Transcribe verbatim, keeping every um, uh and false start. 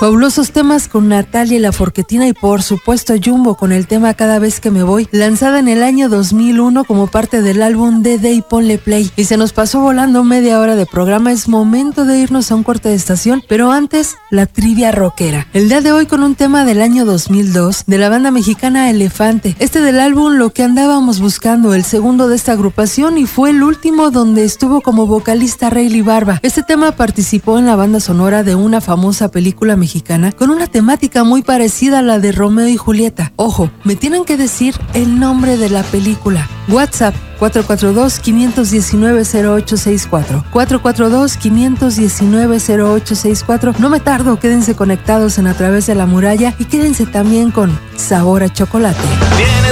Fabulosos temas con Natalia y La Forquetina y por supuesto Jumbo con el tema Cada vez que me voy, lanzada en el año dos mil uno como parte del álbum Dede y Ponle Play. Y se nos pasó volando media hora de programa, es momento de irnos a un corte de estación, pero antes, la trivia rockera. El día de hoy con un tema del año dos mil dos de la banda mexicana Elefante. Este del álbum Lo que andábamos buscando, el segundo de esta agrupación y fue el último donde estuvo como vocalista Rayleigh Barba. Este tema participó en la banda sonora de una famosa película mexicana con una temática muy parecida a la de Romeo y Julieta. Ojo, me tienen que decir el nombre de la película. WhatsApp cuatro cuatro dos, cinco uno nueve, cero ocho seis cuatro cuatro cuatro dos, cinco uno nueve, cero ocho seis cuatro. No me tardo, quédense conectados en A Través de la Muralla y quédense también con Sabor a Chocolate. Vienes